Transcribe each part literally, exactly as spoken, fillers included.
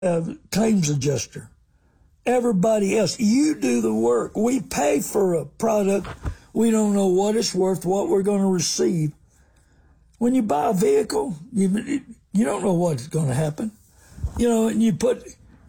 uh, claims adjuster. Everybody else, you do the work. We pay for a product. We don't know what it's worth, what we're going to receive. When you buy a vehicle, you, you don't know what's going to happen. You know, and you put,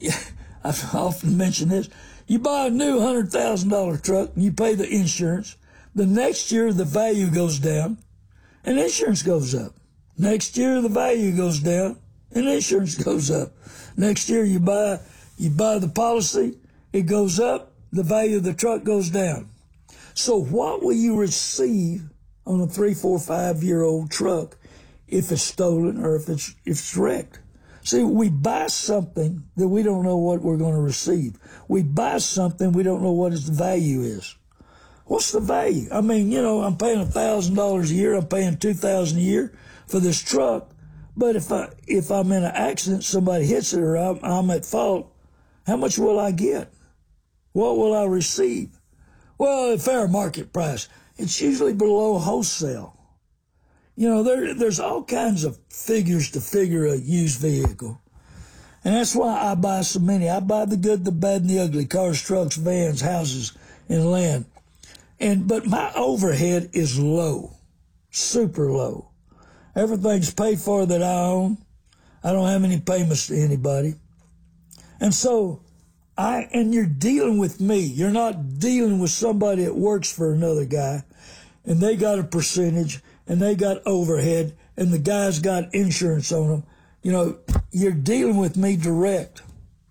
I've often mentioned this, you buy a new one hundred thousand dollar truck and you pay the insurance. The next year, the value goes down and insurance goes up. Next year, the value goes down and insurance goes up. Next year, you buy, you buy the policy, it goes up, the value of the truck goes down. So what will you receive on a three, four, five year old truck if it's stolen or if it's, if it's wrecked? See, we buy something that we don't know what we're going to receive. We buy something we don't know what its value is. What's the value? I mean, you know, I'm paying a thousand dollars a year. I'm paying two thousand a year for this truck. But if I, if I'm in an accident, somebody hits it or I'm, I'm at fault, how much will I get? What will I receive? Well, at fair market price, it's usually below wholesale. You know, there, there's all kinds of figures to figure a used vehicle. And that's why I buy so many. I buy the good, the bad, and the ugly, cars, trucks, vans, houses, and land. And, but my overhead is low, super low. Everything's paid for that I own. I don't have any payments to anybody. And so I, and you're dealing with me. You're not dealing with somebody that works for another guy and they got a percentage and they got overhead and the guy's got insurance on them. You know, you're dealing with me direct.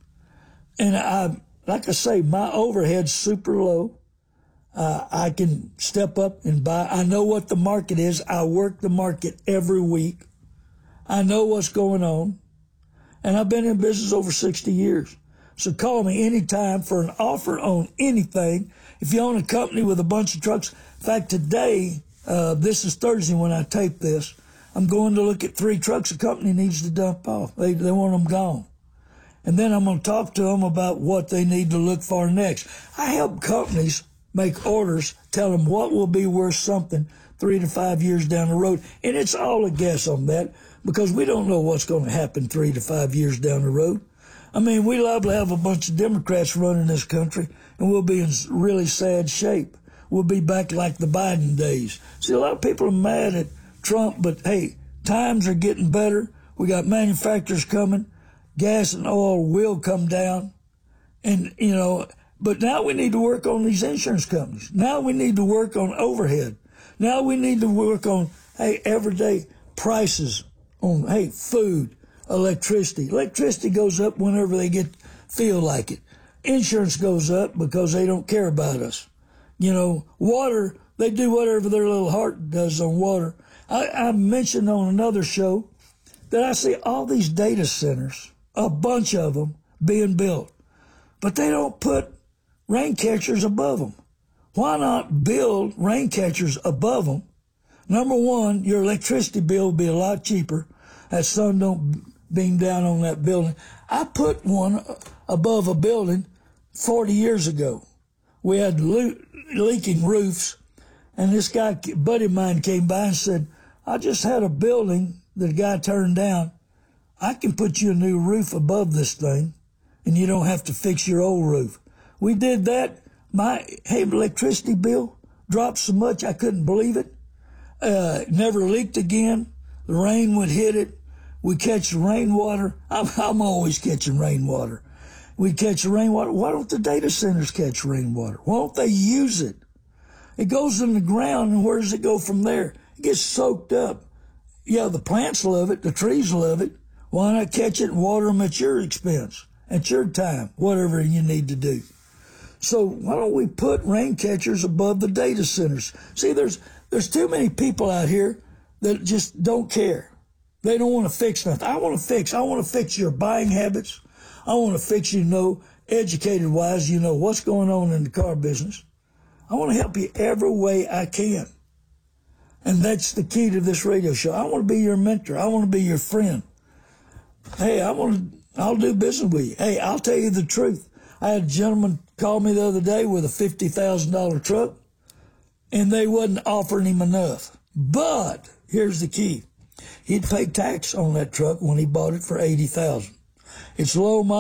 And I, like I say, my overhead's super low. Uh, I can step up and buy. I know what the market is. I work the market every week. I know what's going on. And I've been in business over sixty years. So call me anytime for an offer on anything. If you own a company with a bunch of trucks. In fact, today, uh, this is Thursday when I tape this, I'm going to look at three trucks a company needs to dump off. They, they want them gone. And then I'm going to talk to them about what they need to look for next. I help companies make orders, tell them what will be worth something three to five years down the road. And it's all a guess on that because we don't know what's going to happen three to five years down the road. I mean, we liable to have a bunch of Democrats running this country and we'll be in really sad shape. We'll be back like the Biden days. See, a lot of people are mad at Trump, but hey, times are getting better. We got manufacturers coming. Gas and oil will come down. And, you know, but now we need to work on these insurance companies. Now we need to work on overhead. Now we need to work on, hey, everyday prices on, hey, food, electricity. Electricity goes up whenever they get, feel like it. Insurance goes up because they don't care about us. You know, water, they do whatever their little heart does on water. I, I mentioned on another show that I see all these data centers, a bunch of them being built, but they don't put rain catchers above them. Why not build rain catchers above them? Number one, your electricity bill will be a lot cheaper. That sun don't beam down on that building. I put one above a building forty years ago. We had le- leaking roofs, and this guy, buddy of mine, came by and said, I just had a building that a guy turned down. I can put you a new roof above this thing, and you don't have to fix your old roof. We did that. My hey, electricity bill dropped so much I couldn't believe it. Uh, never leaked again. The rain would hit it. We catch rainwater. I'm, I'm always catching rainwater. We catch rainwater. Why don't the data centers catch rainwater? Why don't they use it? It goes in the ground, and where does it go from there? It gets soaked up. Yeah, the plants love it. The trees love it. Why not catch it and water them at your expense, at your time, whatever you need to do? So why don't we put rain catchers above the data centers? See, there's there's too many people out here that just don't care. They don't want to fix nothing. I want to fix. I want to fix your buying habits. I want to fix you know, educated-wise, you know what's going on in the car business. I want to help you every way I can. And that's the key to this radio show. I want to be your mentor. I want to be your friend. Hey, I want to, I'll do business with you. Hey, I'll tell you the truth. I had a gentleman call me the other day with a fifty thousand dollar truck, and they wasn't offering him enough. But here's the key. He'd pay tax on that truck when he bought it for eighty thousand dollars. It's low